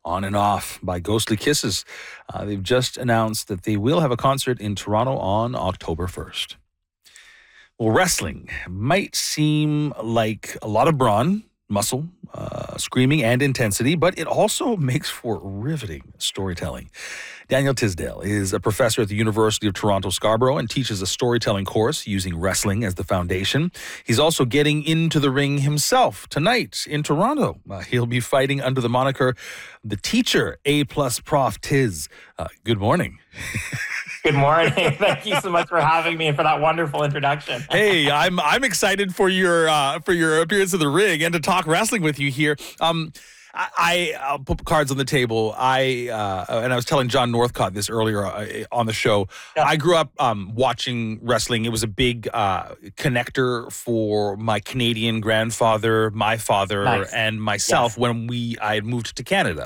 On and Off by Ghostly Kisses. They've just announced that they will have a concert in Toronto on October 1st. Well, wrestling might seem like a lot of brawn, muscle, screaming, and intensity, but it also makes for riveting storytelling. Daniel Tisdale is a professor at the University of Toronto Scarborough and teaches a storytelling course using wrestling as the foundation. He's also getting into the ring himself tonight in Toronto. He'll be fighting under the moniker The Teacher, A+ Prof Tiz. Good morning. Good morning. Thank you so much for having me and for that wonderful introduction. Hey, I'm excited for your appearance in the ring and to talk wrestling with you here. I'll put cards on the table. And I was telling John Northcott this earlier on the show. Yeah. I grew up watching wrestling. It was a big connector for my Canadian grandfather, my father, and myself when I moved to Canada.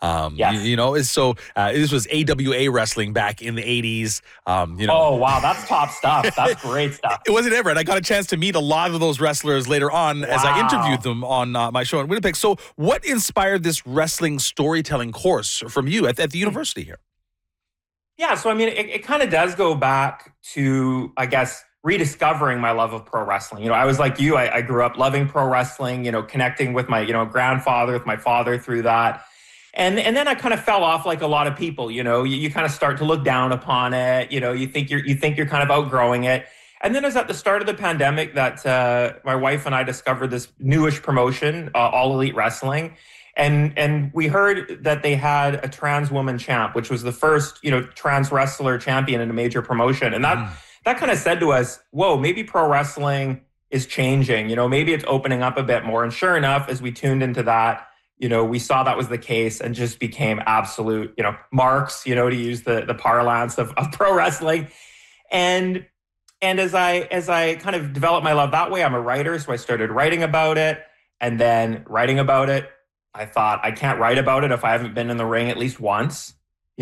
So this was AWA wrestling back in the 80s. Oh, wow. That's top stuff. That's great stuff. It wasn't ever. And I got a chance to meet a lot of those wrestlers later on as I interviewed them on my show in Winnipeg. So what inspired this wrestling storytelling course from you at the university here? Yeah, so I mean, it kind of does go back to, I guess, rediscovering my love of pro wrestling. I was like you, I grew up loving pro wrestling, connecting with my, grandfather, with my father through that. And then I kind of fell off like a lot of people, you kind of start to look down upon it, you think you're kind of outgrowing it. And then it was at the start of the pandemic that my wife and I discovered this newish promotion, All Elite Wrestling. And we heard that they had a trans woman champ, which was the first, trans wrestler champion in a major promotion. And that kind of said to us, whoa, maybe pro wrestling is changing, maybe it's opening up a bit more. And sure enough, as we tuned into that, we saw that was the case and just became absolute, marks, to use the parlance of pro wrestling. And as I kind of developed my love that way, I'm a writer. So I started writing about it, and then writing about it, I thought, I can't write about it if I haven't been in the ring at least once,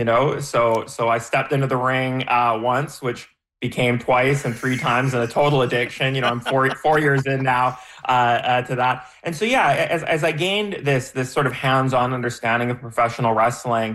So I stepped into the ring once, which became twice and 3 times, and a total addiction. I'm 4 years in now to that. And so, as I gained this sort of hands-on understanding of professional wrestling,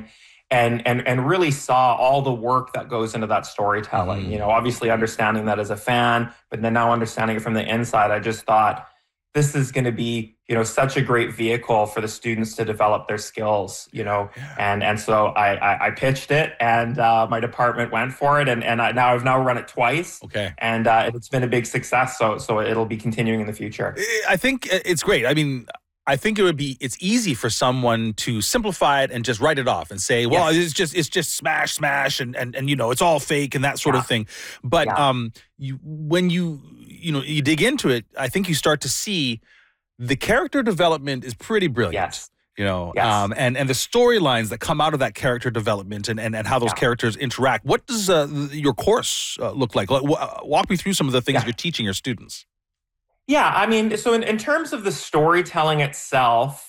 and really saw all the work that goes into that storytelling, obviously understanding that as a fan, but then now understanding it from the inside, I just thought, this is going to be, such a great vehicle for the students to develop their skills, and so I pitched it, and my department went for it, and I've now run it twice. Okay. And it's been a big success. So it'll be continuing in the future. I think it's great. I mean, I think it's easy for someone to simplify it and just write it off and say, well, it's just smash, and it's all fake and that sort of thing. But when you dig into it, I think you start to see the character development is pretty brilliant. Yes. And the storylines that come out of that character development and how those characters interact. What does your course look like? Walk me through some of the things you're teaching your students. Yeah, I mean, so in terms of the storytelling itself,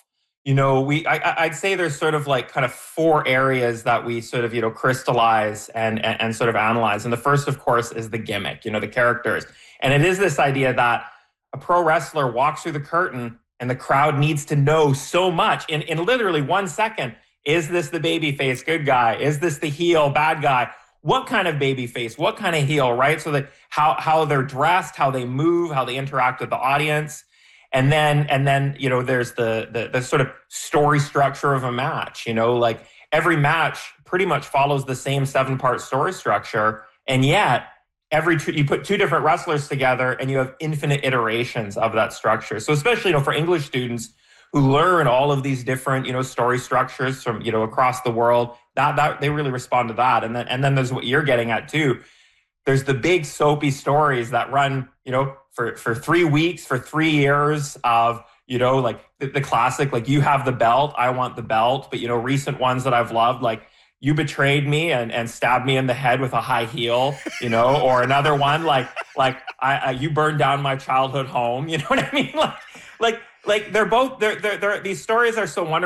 I'd say there's sort of like kind of 4 areas that we sort of, crystallize and sort of analyze. And the first, of course, is the gimmick, the characters. And it is this idea that a pro wrestler walks through the curtain and the crowd needs to know so much in literally 1 second. Is this the babyface good guy? Is this the heel bad guy? What kind of babyface? What kind of heel, right? So that how they're dressed, how they move, how they interact with the audience. And then there's the sort of story structure of a match, like every match pretty much follows the same 7-part story structure. And yet you put 2 different wrestlers together and you have infinite iterations of that structure. So especially, for English students who learn all of these different, story structures from, across the world, that they really respond to that. And then there's what you're getting at too. There's the big soapy stories that run, for 3 weeks, for 3 years of, like the classic, like you have the belt, I want the belt. But, recent ones that I've loved, like you betrayed me and stabbed me in the head with a high heel, or another one like you burned down my childhood home. You know what I mean? Like they're both, these stories are so wonderful.